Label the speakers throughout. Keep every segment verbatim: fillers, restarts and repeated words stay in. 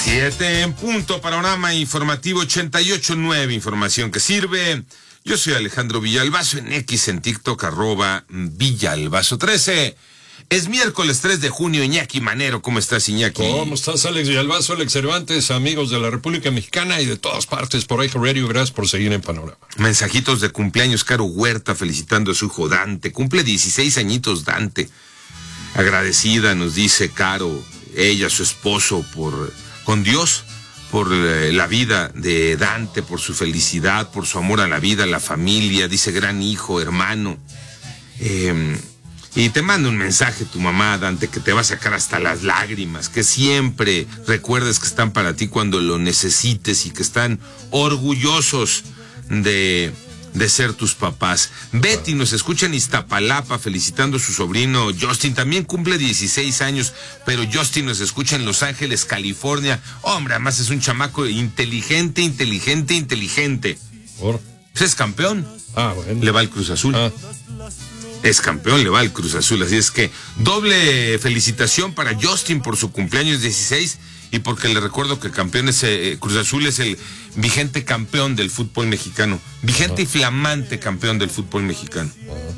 Speaker 1: Siete en punto, panorama informativo ochenta y ocho nueve, información que sirve. Yo soy Alejandro Villalbazo, en X, en TikTok, arroba Villalbazo trece. Es miércoles tres de junio, Iñaki Manero. ¿Cómo estás, Iñaki?
Speaker 2: ¿Cómo estás, Alex Villalbazo, Alex Cervantes, amigos de la República Mexicana y de todas partes por ahí, Radio? Gracias por seguir en Panorama.
Speaker 1: Mensajitos de cumpleaños, Caro Huerta felicitando a su hijo Dante. Cumple dieciséis añitos Dante. Agradecida, nos dice Caro, ella, su esposo, por con Dios, por eh, la vida de Dante, por su felicidad, por su amor a la vida, a la familia. Dice, gran hijo, hermano. Eh, y te manda un mensaje tu mamá, Dante, que te va a sacar hasta las lágrimas, que siempre recuerdes que están para ti cuando lo necesites y que están orgullosos de... de ser tus papás. Betty nos escucha en Iztapalapa felicitando a su sobrino Justin, también cumple dieciséis años, pero Justin nos escucha en Los Ángeles, California. Hombre, además es un chamaco inteligente, inteligente, inteligente.
Speaker 2: ¿Por?
Speaker 1: Pues es campeón.
Speaker 2: Ah, bueno.
Speaker 1: Le va al Cruz Azul.
Speaker 2: Ah.
Speaker 1: Es campeón, le va al Cruz Azul, así es que doble felicitación para Justin por su cumpleaños dieciséis y porque le recuerdo que campeón es, eh, Cruz Azul es el vigente campeón del fútbol mexicano, vigente Ajá. y flamante campeón del fútbol mexicano.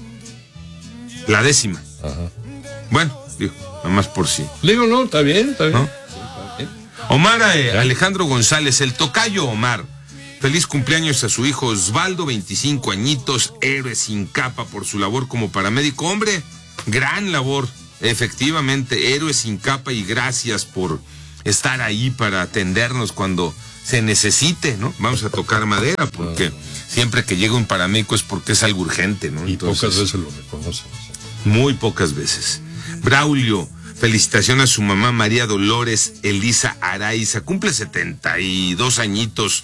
Speaker 1: Ajá. La décima.
Speaker 2: Ajá.
Speaker 1: Bueno, digo, nada más por sí.
Speaker 2: Digo, no, está bien, está bien. ¿No?
Speaker 1: Está bien. Omar eh, Alejandro González, el tocayo Omar. Feliz cumpleaños a su hijo Osvaldo, veinticinco añitos, héroe sin capa por su labor como paramédico. Hombre, gran labor, efectivamente, héroe sin capa, y gracias por estar ahí para atendernos cuando se necesite, ¿no? Vamos a tocar madera, porque ah. siempre que llega un paramédico es porque es algo urgente, ¿no?
Speaker 2: Y Entonces, pocas veces lo reconocen.
Speaker 1: Muy pocas veces. Braulio, felicitación a su mamá María Dolores Elisa Araiza, cumple setenta y dos añitos.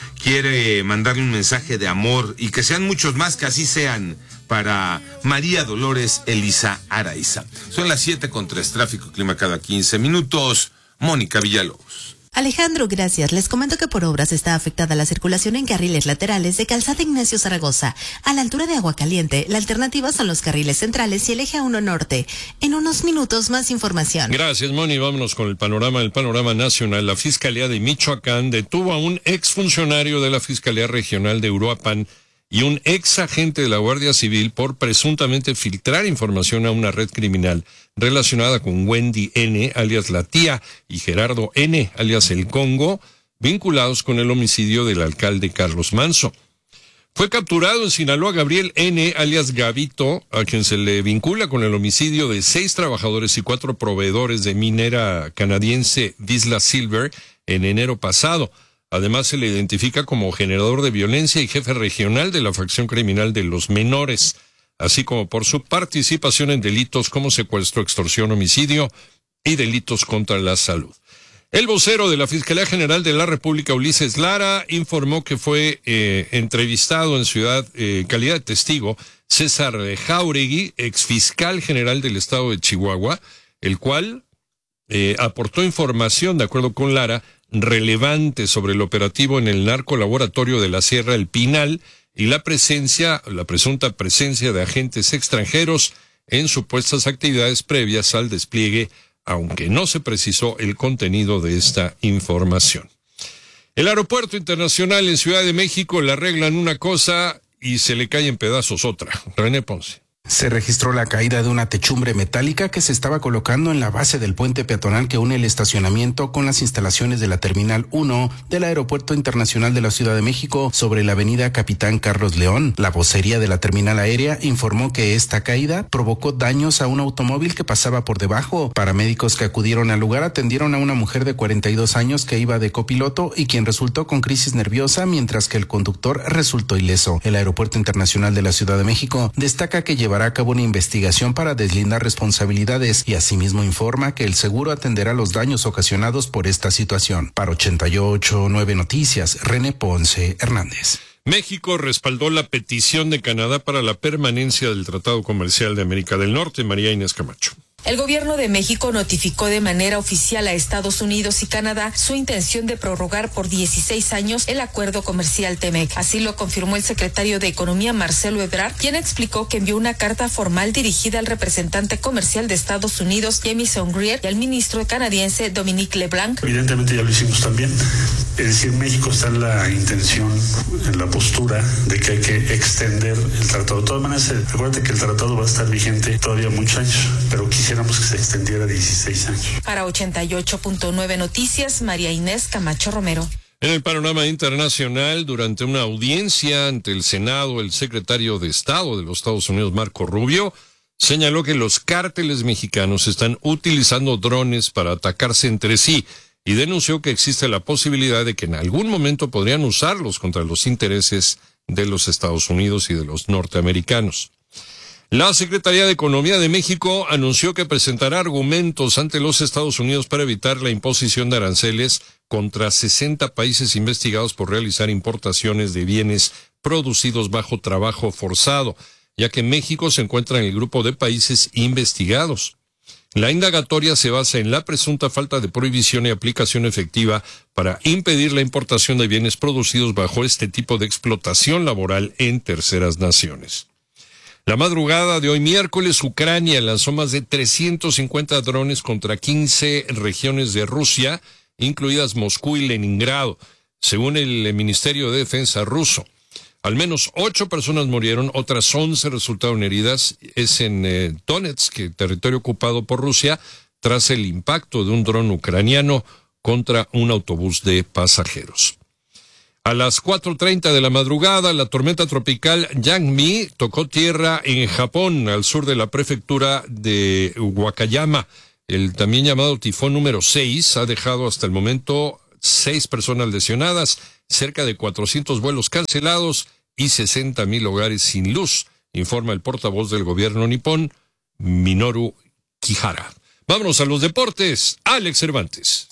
Speaker 1: Quiere mandarle un mensaje de amor y que sean muchos más, que así sean, para María Dolores Elisa Araiza. Son las siete con tres, tráfico y clima cada quince minutos. Mónica Villalobos.
Speaker 3: Alejandro, gracias. Les comento que por obras está afectada la circulación en carriles laterales de Calzada Ignacio Zaragoza. A la altura de Aguacaliente, la alternativa son los carriles centrales y el eje uno norte. En unos minutos más información.
Speaker 2: Gracias, Moni. Vámonos con el panorama, el panorama nacional. La Fiscalía de Michoacán detuvo a un exfuncionario de la Fiscalía Regional de Uruapan y un ex agente de la Guardia Civil por presuntamente filtrar información a una red criminal relacionada con Wendy N., alias La Tía, y Gerardo N., alias El Congo, vinculados con el homicidio del alcalde Carlos Manso. Fue capturado en Sinaloa Gabriel N., alias Gavito, a quien se le vincula con el homicidio de seis trabajadores y cuatro proveedores de minera canadiense Vizsla Silver en enero pasado. Además, se le identifica como generador de violencia y jefe regional de la facción criminal de los menores, así como por su participación en delitos como secuestro, extorsión, homicidio y delitos contra la salud. El vocero de la Fiscalía General de la República, Ulises Lara, informó que fue eh, entrevistado en Ciudad, eh, calidad de testigo, César Jauregui, exfiscal general del estado de Chihuahua, el cual eh, aportó información, de acuerdo con Lara, relevante sobre el operativo en el narcolaboratorio de la Sierra El Pinal y la presencia, la presunta presencia de agentes extranjeros en supuestas actividades previas al despliegue, aunque no se precisó el contenido de esta información. El Aeropuerto Internacional en Ciudad de México le arreglan una cosa y se le cae en pedazos otra. René Ponce.
Speaker 4: Se registró la caída de una techumbre metálica que se estaba colocando en la base del puente peatonal que une el estacionamiento con las instalaciones de la Terminal uno del Aeropuerto Internacional de la Ciudad de México sobre la avenida Capitán Carlos León. La vocería de la terminal aérea informó que esta caída provocó daños a un automóvil que pasaba por debajo. Paramédicos que acudieron al lugar atendieron a una mujer de cuarenta y dos años que iba de copiloto y quien resultó con crisis nerviosa, mientras que el conductor resultó ileso. El Aeropuerto Internacional de la Ciudad de México destaca que llevará a cabo una investigación para deslindar responsabilidades y asimismo informa que el seguro atenderá los daños ocasionados por esta situación. Para ochenta y ocho punto nueve Noticias, René Ponce Hernández.
Speaker 2: México respaldó la petición de Canadá para la permanencia del Tratado Comercial de América del Norte. María Inés Camacho.
Speaker 5: El gobierno de México notificó de manera oficial a Estados Unidos y Canadá su intención de prorrogar por dieciséis años el acuerdo comercial TEMEC. Así lo confirmó el secretario de Economía, Marcelo Ebrard, quien explicó que envió una carta formal dirigida al representante comercial de Estados Unidos, Jamieson Greer, y al ministro canadiense, Dominique LeBlanc.
Speaker 6: Evidentemente ya lo hicimos también. Es decir, México está en la intención, en la postura de que hay que extender el tratado. De todas maneras, recuerda que el tratado va a estar vigente todavía muchos años, pero quisiera Quisiéramos que se extendiera a dieciséis años.
Speaker 5: Para ochenta y ocho punto nueve Noticias, María Inés Camacho Romero.
Speaker 2: En el panorama internacional, durante una audiencia ante el Senado, el secretario de Estado de los Estados Unidos, Marco Rubio, señaló que los cárteles mexicanos están utilizando drones para atacarse entre sí y denunció que existe la posibilidad de que en algún momento podrían usarlos contra los intereses de los Estados Unidos y de los norteamericanos. La Secretaría de Economía de México anunció que presentará argumentos ante los Estados Unidos para evitar la imposición de aranceles contra sesenta países investigados por realizar importaciones de bienes producidos bajo trabajo forzado, ya que México se encuentra en el grupo de países investigados. La indagatoria se basa en la presunta falta de prohibición y aplicación efectiva para impedir la importación de bienes producidos bajo este tipo de explotación laboral en terceras naciones. La madrugada de hoy miércoles, Ucrania lanzó más de trescientos cincuenta drones contra quince regiones de Rusia, incluidas Moscú y Leningrado, según el Ministerio de Defensa ruso. Al menos ocho personas murieron, otras once resultaron heridas. Es en eh, Donetsk, territorio ocupado por Rusia, tras el impacto de un dron ucraniano contra un autobús de pasajeros. A las cuatro treinta de la madrugada, la tormenta tropical Yang-mi tocó tierra en Japón, al sur de la prefectura de Wakayama. El también llamado tifón número seis ha dejado hasta el momento seis personas lesionadas, cerca de cuatrocientos vuelos cancelados y sesenta mil hogares sin luz, informa el portavoz del gobierno nipón, Minoru Kihara. Vámonos a los deportes. Alex Cervantes.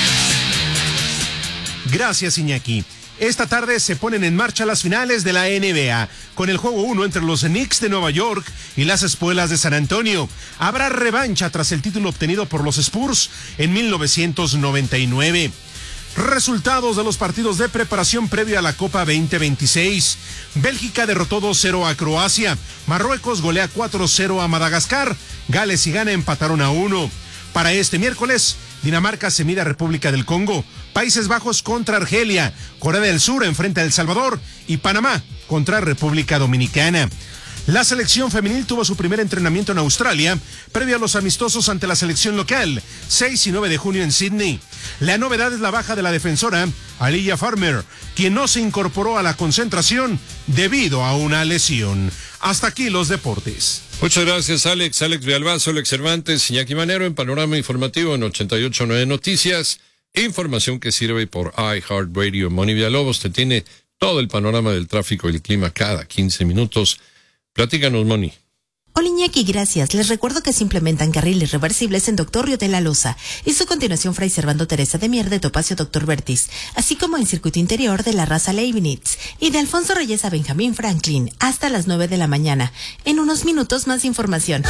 Speaker 7: Gracias, Iñaki. Esta tarde se ponen en marcha las finales de la N B A, con el juego uno entre los Knicks de Nueva York y las Espuelas de San Antonio. Habrá revancha tras el título obtenido por los Spurs en mil novecientos noventa y nueve. Resultados de los partidos de preparación previa a la Copa veinte veintiséis. Bélgica derrotó dos cero a Croacia. Marruecos golea cuatro cero a Madagascar. Gales y Ghana empataron a uno. Para este miércoles, Dinamarca se mide a República del Congo, Países Bajos contra Argelia, Corea del Sur enfrenta a El Salvador y Panamá contra República Dominicana. La selección femenil tuvo su primer entrenamiento en Australia, previo a los amistosos ante la selección local, seis y nueve de junio en Sydney. La novedad es la baja de la defensora Aliyah Farmer, quien no se incorporó a la concentración debido a una lesión. Hasta aquí los deportes.
Speaker 2: Muchas gracias, Alex. Alex Villalbazo, Alex Cervantes, Iñaki Manero en Panorama Informativo en ochenta y ocho punto nueve Noticias. Información que sirve por iHeartRadio. Moni Villalobos te tiene todo el panorama del tráfico y el clima cada quince minutos. Platícanos, Moni.
Speaker 3: Hola, Iñaki, gracias. Les recuerdo que se implementan carriles reversibles en Doctor Río de la Loza y su continuación Fray Servando Teresa de Mier de Topacio Doctor Vertis, así como en circuito interior de la raza Leibniz y de Alfonso Reyes a Benjamín Franklin hasta las nueve de la mañana. En unos minutos más información.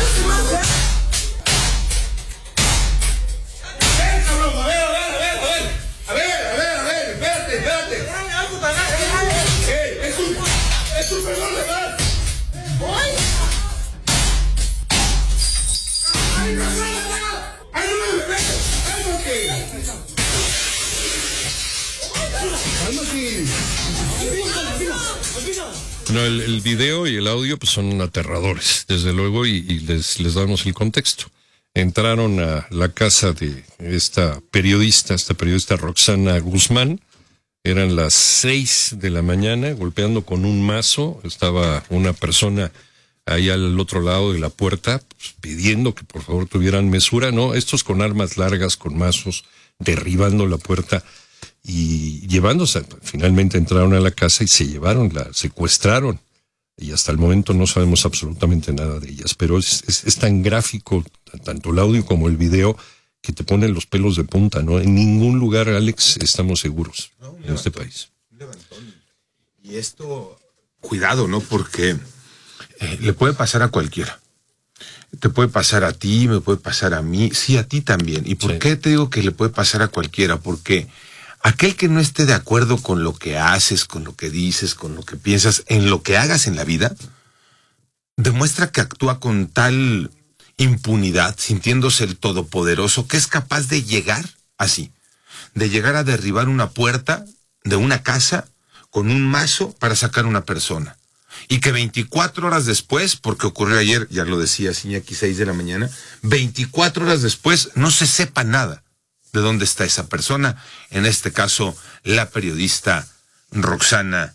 Speaker 2: No, el, el video y el audio pues son aterradores, desde luego, y, y les, les damos el contexto. Entraron a la casa de esta periodista, esta periodista Roxana Guzmán, eran las seis de la mañana, golpeando con un mazo, estaba una persona ahí al otro lado de la puerta, pues, pidiendo que por favor tuvieran mesura, ¿no? Estos con armas largas, con mazos, derribando la puerta y llevándose. Finalmente entraron a la casa y se llevaron, la secuestraron. Y hasta el momento no sabemos absolutamente nada de ellas, pero es, es, es tan gráfico, tanto el audio como el video, que te ponen los pelos de punta, ¿no? En ningún lugar, Alex, estamos seguros no, en levantón, este país.
Speaker 1: Un levantón. Y esto, cuidado, ¿no? Porque eh, le puede pasar a cualquiera. te puede pasar a ti, me puede pasar a mí, sí, a ti también. ¿Y por sí. qué te digo que le puede pasar a cualquiera? Porque aquel que no esté de acuerdo con lo que haces, con lo que dices, con lo que piensas, en lo que hagas en la vida, demuestra que actúa con tal impunidad, sintiéndose el todopoderoso, que es capaz de llegar así, de llegar a derribar una puerta de una casa con un mazo para sacar a una persona. Y que veinticuatro horas después, porque ocurrió ayer, ya lo decía Iñaki, seis de la mañana, veinticuatro horas después no se sepa nada de dónde está esa persona, en este caso la periodista Roxana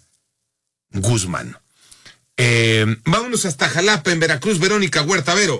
Speaker 1: Guzmán. Eh, vámonos hasta Jalapa, en Veracruz. Verónica Huerta, Vero.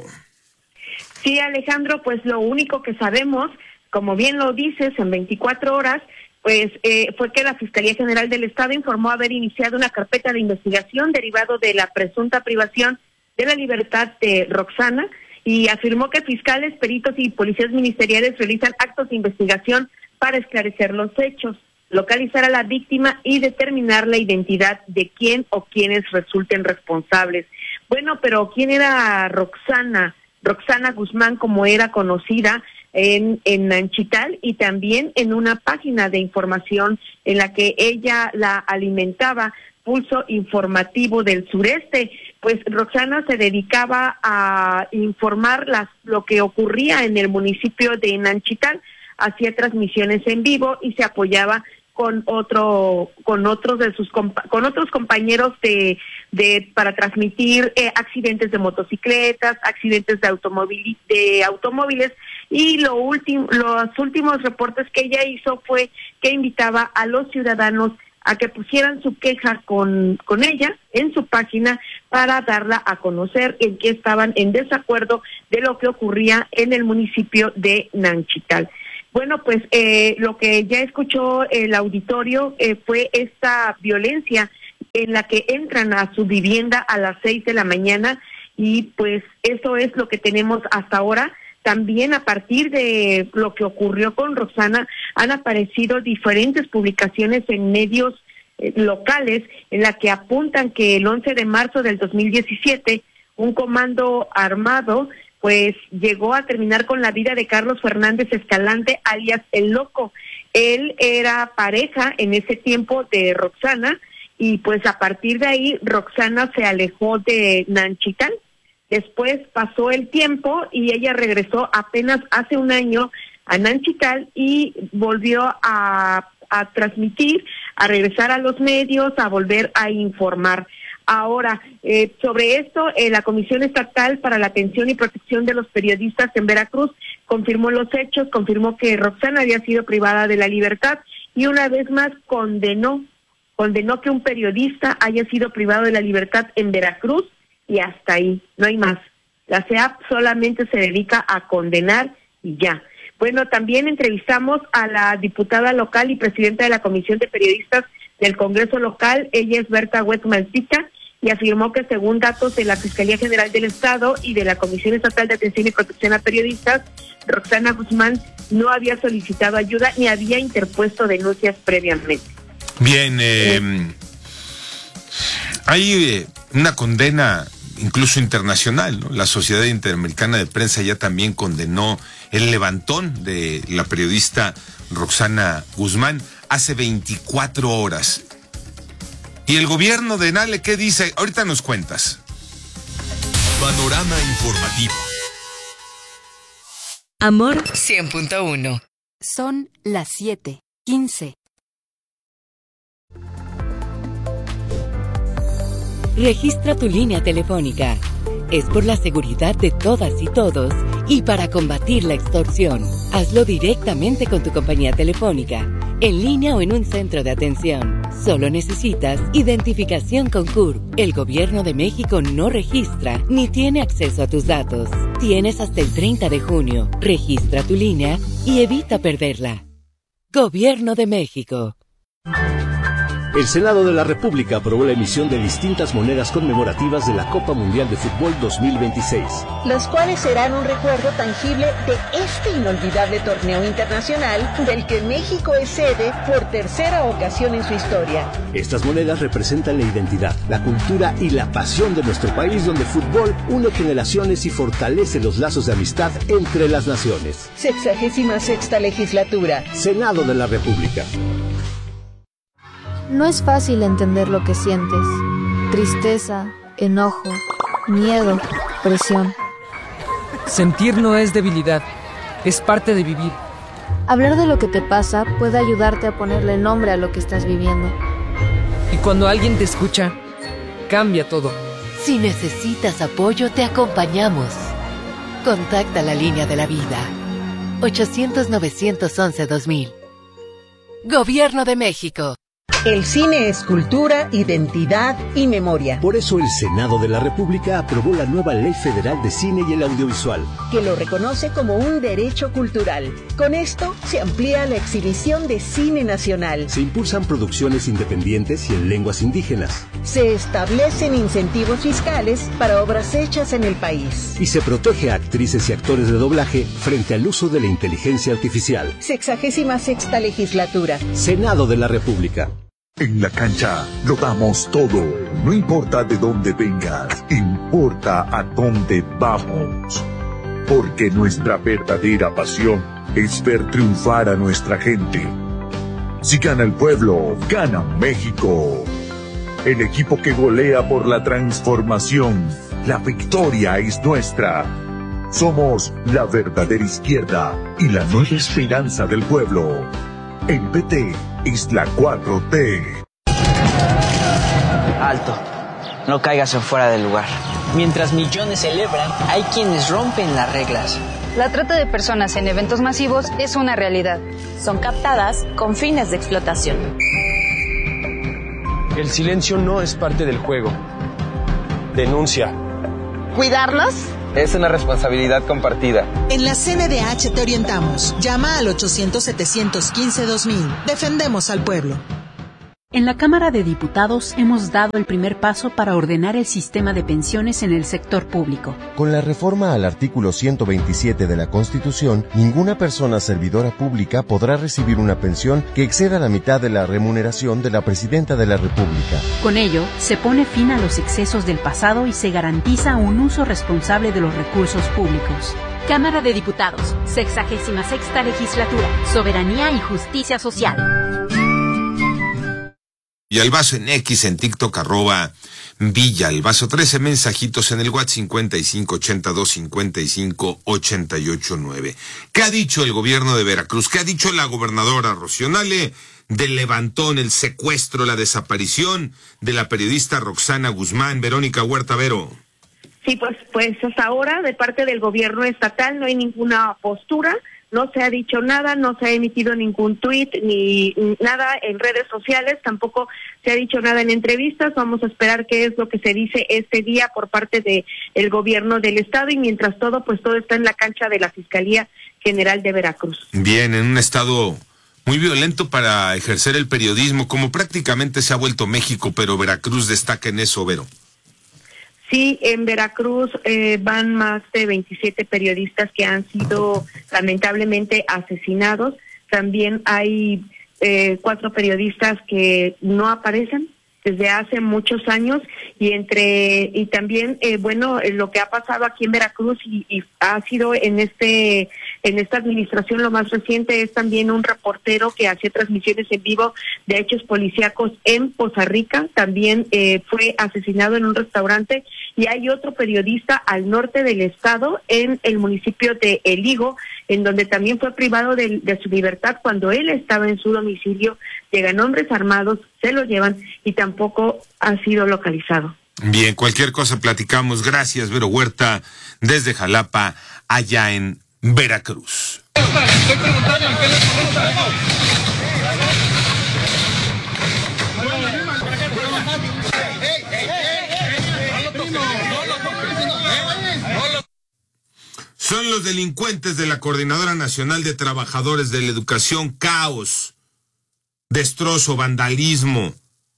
Speaker 8: Sí, Alejandro, pues lo único que sabemos, como bien lo dices, en veinticuatro horas, pues eh, fue que la Fiscalía General del Estado informó haber iniciado una carpeta de investigación derivado de la presunta privación de la libertad de Roxana y afirmó que fiscales, peritos y policías ministeriales realizan actos de investigación para esclarecer los hechos, localizar a la víctima y determinar la identidad de quién o quienes resulten responsables. Bueno, pero ¿quién era Roxana? Roxana Guzmán, como era conocida en, en Nanchital, y también en una página de información en la que ella la alimentaba, Pulso Informativo del Sureste. Pues Roxana se dedicaba a informar las, lo que ocurría en el municipio de Nanchital, hacía transmisiones en vivo y se apoyaba con otro con otros de sus con otros compañeros de de para transmitir eh, accidentes de motocicletas, accidentes de automóvil de automóviles y lo último los últimos reportes que ella hizo fue que invitaba a los ciudadanos a que pusieran su queja con con ella en su página para darla a conocer en que estaban en desacuerdo de lo que ocurría en el municipio de Nanchital. Bueno, pues eh, lo que ya escuchó el auditorio eh, fue esta violencia en la que entran a su vivienda a las seis de la mañana y pues eso es lo que tenemos hasta ahora. También a partir de lo que ocurrió con Roxana han aparecido diferentes publicaciones en medios eh, locales en la que apuntan que el once de marzo del dos mil diecisiete un comando armado pues llegó a terminar con la vida de Carlos Fernández Escalante, alias El Loco. Él era pareja en ese tiempo de Roxana, y pues a partir de ahí Roxana se alejó de Nanchital. Después pasó el tiempo y ella regresó apenas hace un año a Nanchital y volvió a, a transmitir, a regresar a los medios, a volver a informar. Ahora, eh, sobre esto, eh, la Comisión Estatal para la Atención y Protección de los Periodistas en Veracruz confirmó los hechos, confirmó que Roxana había sido privada de la libertad y una vez más condenó, condenó que un periodista haya sido privado de la libertad en Veracruz y hasta ahí, no hay más. La C E A P solamente se dedica a condenar y ya. Bueno, también entrevistamos a la diputada local y presidenta de la Comisión de Periodistas del Congreso local, ella es Berta Huetmaltica, y afirmó que según datos de la Fiscalía General del Estado y de la Comisión Estatal de Atención y Protección a Periodistas, Roxana Guzmán no había solicitado ayuda ni había interpuesto denuncias previamente.
Speaker 1: Bien, eh, eh. hay eh, una condena incluso internacional, ¿no? La Sociedad Interamericana de Prensa ya también condenó el levantón de la periodista Roxana Guzmán hace veinticuatro horas. ¿Y el gobierno de Nale qué dice? Ahorita nos cuentas.
Speaker 9: Panorama informativo.
Speaker 10: Amor cien punto uno.
Speaker 11: Son las siete quince.
Speaker 10: Registra tu línea telefónica. Es por la seguridad de todas y todos y para combatir la extorsión. Hazlo directamente con tu compañía telefónica, en línea o en un centro de atención. Solo necesitas identificación con C U R P. El Gobierno de México no registra ni tiene acceso a tus datos. Tienes hasta el treinta de junio. Registra tu línea y evita perderla. Gobierno de México.
Speaker 12: El Senado de la República aprobó la emisión de distintas monedas conmemorativas de la Copa Mundial de Fútbol dos mil veintiséis.
Speaker 13: Las cuales serán un recuerdo tangible de este inolvidable torneo internacional del que México es sede por tercera ocasión en su historia.
Speaker 12: Estas monedas representan la identidad, la cultura y la pasión de nuestro país, donde el fútbol une generaciones y fortalece los lazos de amistad entre las naciones.
Speaker 13: Sexagésima sexta legislatura.
Speaker 12: Senado de la República.
Speaker 14: No es fácil entender lo que sientes. Tristeza, enojo, miedo, presión.
Speaker 15: Sentir no es debilidad, es parte de vivir.
Speaker 14: Hablar de lo que te pasa puede ayudarte a ponerle nombre a lo que estás viviendo.
Speaker 15: Y cuando alguien te escucha, cambia todo.
Speaker 10: Si necesitas apoyo, te acompañamos. Contacta la línea de la vida. ochocientos, novecientos once, dos mil. Gobierno de México.
Speaker 13: El cine es cultura, identidad y memoria.
Speaker 12: Por eso el Senado de la República aprobó la nueva Ley Federal de Cine y el Audiovisual,
Speaker 13: que lo reconoce como un derecho cultural. Con esto se amplía la exhibición de cine nacional.
Speaker 12: Se impulsan producciones independientes y en lenguas indígenas.
Speaker 13: Se establecen incentivos fiscales para obras hechas en el país.
Speaker 12: Y se protege a actrices y actores de doblaje frente al uso de la inteligencia artificial.
Speaker 13: Sexagésima sexta legislatura.
Speaker 12: Senado de la República.
Speaker 16: En la cancha lo damos todo, no importa de dónde vengas, importa a dónde vamos. Porque nuestra verdadera pasión es ver triunfar a nuestra gente. Si gana el pueblo, gana México. El equipo que golea por la transformación, la victoria es nuestra. Somos la verdadera izquierda y la nueva esperanza del pueblo. El P T es la cuatro T.
Speaker 17: Alto, no caigas en fuera del lugar. Mientras millones celebran, hay quienes rompen las reglas.
Speaker 18: La trata de personas en eventos masivos es una realidad.
Speaker 19: Son captadas con fines de explotación.
Speaker 20: El silencio no es parte del juego. Denuncia.
Speaker 19: ¿Cuidarnos?
Speaker 20: Es una responsabilidad compartida.
Speaker 21: En la C N D H te orientamos. Llama al ochocientos, setecientos quince, dos mil. Defendemos al pueblo.
Speaker 22: En la Cámara de Diputados hemos dado el primer paso para ordenar el sistema de pensiones en el sector público.
Speaker 23: Con la reforma al artículo ciento veintisiete de la Constitución, ninguna persona servidora pública podrá recibir una pensión que exceda la mitad de la remuneración de la Presidenta de la República.
Speaker 22: Con ello, se pone fin a los excesos del pasado y se garantiza un uso responsable de los recursos públicos.
Speaker 24: Cámara de Diputados, sexagésima sexta legislatura, soberanía y justicia social.
Speaker 1: Y al vaso en X, en TikTok, arroba Villa al vaso, trece mensajitos en el WhatsApp cincuenta y cinco, ochenta y dos, cincuenta y cinco, ochenta y ocho, nueve. ¿Qué ha dicho el gobierno de Veracruz? ¿Qué ha dicho la gobernadora Rocío Nale del levantón, el secuestro, la desaparición de la periodista Roxana Guzmán? Verónica Huerta Vero.
Speaker 8: Sí, pues, pues hasta ahora de parte del gobierno estatal no hay ninguna postura. No se ha dicho nada, no se ha emitido ningún tuit ni nada en redes sociales, tampoco se ha dicho nada en entrevistas. Vamos a esperar qué es lo que se dice este día por parte de el gobierno del estado y mientras todo, pues todo está en la cancha de la Fiscalía General de Veracruz.
Speaker 1: Bien, en un estado muy violento para ejercer el periodismo, como prácticamente se ha vuelto México, pero Veracruz destaca en eso, Vero.
Speaker 8: Sí, en Veracruz eh, van más de veintisiete periodistas que han sido lamentablemente asesinados. También hay eh, cuatro periodistas que no aparecen desde hace muchos años y entre y también eh, bueno eh, lo que ha pasado aquí en Veracruz y, y ha sido en este en esta administración lo más reciente es también un reportero que hacía transmisiones en vivo de hechos policíacos en Poza Rica, también eh, fue asesinado en un restaurante y hay otro periodista al norte del estado en el municipio de El Higo, en donde también fue privado de, de su libertad cuando él estaba en su domicilio. Llegan hombres armados, se lo llevan y tampoco ha sido localizado.
Speaker 1: Bien, cualquier cosa platicamos. Gracias, Vero Huerta, desde Jalapa, allá en Veracruz. Son los delincuentes de la Coordinadora Nacional de Trabajadores de la Educación. Caos, destrozo, vandalismo,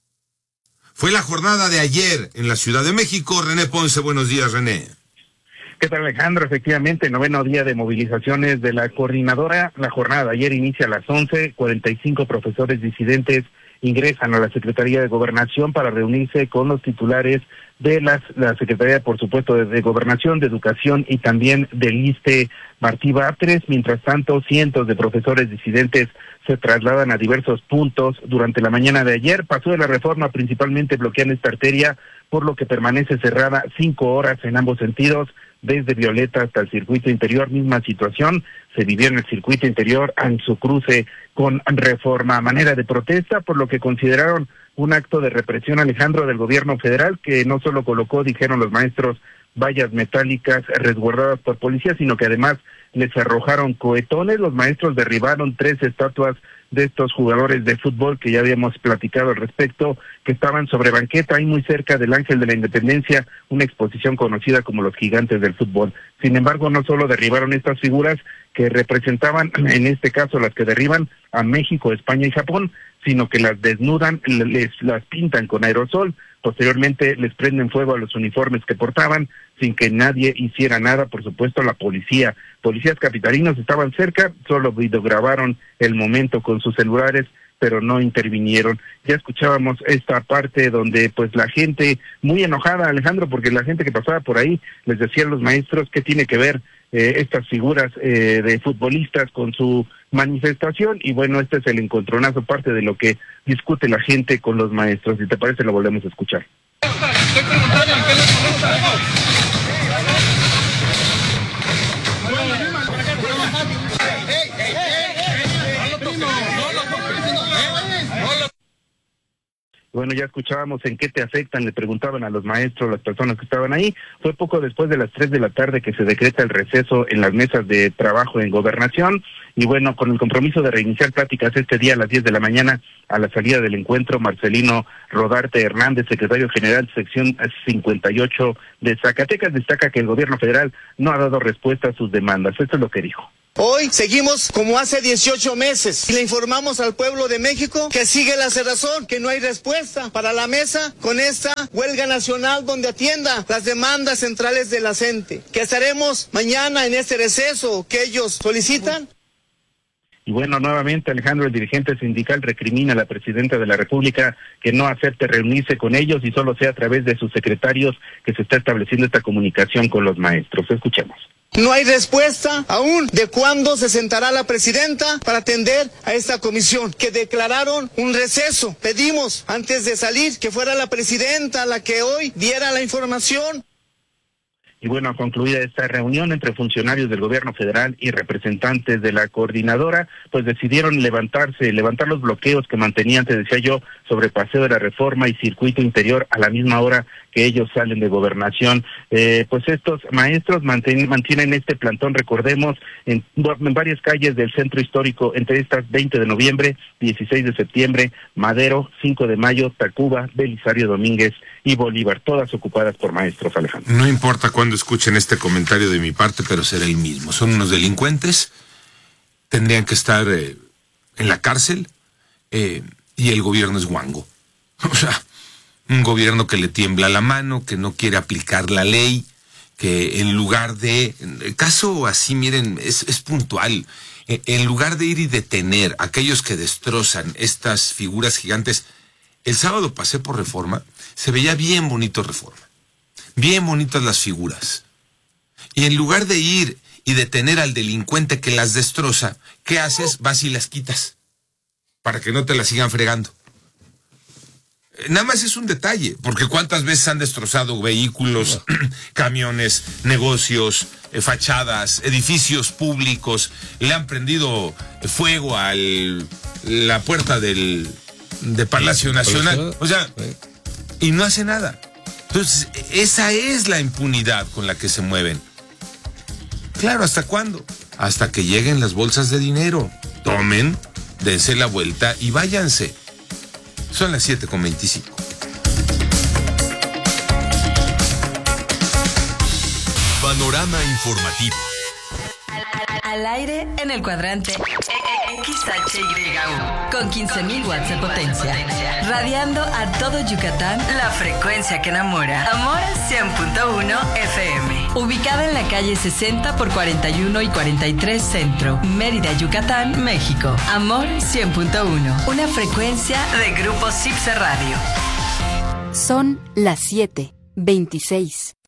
Speaker 1: fue la jornada de ayer en la Ciudad de México. René Ponce, buenos días, René.
Speaker 4: ¿Qué tal, Alejandro? Efectivamente, noveno día de movilizaciones de la coordinadora. La jornada de ayer inicia a las once, cuarenta y cinco profesores disidentes ingresan a la Secretaría de Gobernación para reunirse con los titulares de las, la Secretaría, por supuesto, de, de Gobernación, de Educación y también del ISSSTE Martí Batres. Mientras tanto, cientos de profesores disidentes se trasladan a diversos puntos. Durante la mañana de ayer, Paso de la Reforma principalmente bloquean esta arteria, por lo que permanece cerrada cinco horas en ambos sentidos, desde Violeta hasta el circuito interior. Misma situación se vivió en el circuito interior en su cruce con Reforma, a manera de protesta, por lo que consideraron un acto de represión, Alejandro, del gobierno federal, que no solo colocó, dijeron los maestros, vallas metálicas resguardadas por policías, sino que además les arrojaron cohetones. Los maestros derribaron tres estatuas de estos jugadores de fútbol que ya habíamos platicado al respecto, que estaban sobre banqueta, ahí muy cerca del Ángel de la Independencia, una exposición conocida como los gigantes del fútbol. Sin embargo, no solo derribaron estas figuras que representaban, en este caso las que derriban a México, España y Japón, sino que las desnudan, les las pintan con aerosol, posteriormente les prenden fuego a los uniformes que portaban, sin que nadie hiciera nada. Por supuesto, la policía, policías capitalinos estaban cerca, solo videograbaron el momento con sus celulares, pero no intervinieron. Ya escuchábamos esta parte donde pues la gente muy enojada, Alejandro, porque la gente que pasaba por ahí les decía a los maestros qué tiene que ver eh, estas figuras eh, de futbolistas con su manifestación, y bueno, este es el encontronazo, parte de lo que discute la gente con los maestros. Si te parece, lo volvemos a escuchar. Bueno, ya escuchábamos en qué te afectan, le preguntaban a los maestros, las personas que estaban ahí. Fue poco después de las tres de la tarde que se decreta el receso en las mesas de trabajo en Gobernación, y bueno, con el compromiso de reiniciar pláticas este día a las diez de la mañana, a la salida del encuentro, Marcelino Rodarte Hernández, secretario general sección cincuenta y ocho de Zacatecas, destaca que el gobierno federal no ha dado respuesta a sus demandas. Esto es lo que dijo.
Speaker 5: Hoy seguimos como hace dieciocho meses y le informamos al pueblo de México que sigue la cerrazón, que no hay respuesta para la mesa con esta huelga nacional donde atienda las demandas centrales de la gente, que estaremos mañana en este receso que ellos solicitan.
Speaker 4: Y bueno, nuevamente, Alejandro, el dirigente sindical recrimina a la presidenta de la República que no acepte reunirse con ellos y solo sea a través de sus secretarios que se está estableciendo esta comunicación con los maestros. Escuchemos.
Speaker 5: No hay respuesta aún de cuándo se sentará la presidenta para atender a esta comisión, que declararon un receso. Pedimos antes de salir que fuera la presidenta la que hoy diera la información.
Speaker 4: Y bueno, concluida esta reunión entre funcionarios del gobierno federal y representantes de la coordinadora, pues decidieron levantarse, levantar los bloqueos que mantenían, te decía yo, sobre Paseo de la Reforma y Circuito Interior a la misma hora que ellos salen de Gobernación. Eh, pues estos maestros mantienen, mantienen este plantón, recordemos, en, en varias calles del centro histórico, entre estas veinte de noviembre, dieciséis de septiembre, Madero, cinco de mayo, Tacuba, Belisario Domínguez y Bolívar, todas ocupadas por maestros, Alejandro.
Speaker 1: No importa cuándo escuchen este comentario de mi parte, pero será el mismo. Son unos delincuentes, tendrían que estar eh, en la cárcel, eh, y el gobierno es guango. O sea, un gobierno que le tiembla la mano, que no quiere aplicar la ley, que en lugar de... El caso así, miren, es, es puntual. En lugar de ir y detener a aquellos que destrozan estas figuras gigantes, el sábado pasé por Reforma, se veía bien bonito Reforma, bien bonitas las figuras. Y en lugar de ir y detener al delincuente que las destroza, ¿qué haces? Vas y las quitas, para que no te las sigan fregando. Nada más es un detalle, porque cuántas veces han destrozado vehículos, camiones, negocios, eh, fachadas, edificios públicos, le han prendido fuego a la puerta del de Palacio Nacional, o sea, y no hace nada. Entonces, esa es la impunidad con la que se mueven. Claro, ¿hasta cuándo? Hasta que lleguen las bolsas de dinero. Tomen, dense la vuelta y váyanse. Son las siete con veinticinco.
Speaker 9: Panorama informativo.
Speaker 6: Al, al, al aire en el cuadrante
Speaker 2: X H Y U con quince mil watts de potencia. Radiando a todo Yucatán la frecuencia que enamora. Amor cien punto uno F M. Ubicada en la calle sesenta por cuarenta y uno y cuarenta y tres Centro, Mérida, Yucatán, México. Amor cien punto uno. Una frecuencia de Grupo Cipse Radio.
Speaker 11: Son las siete veintiséis.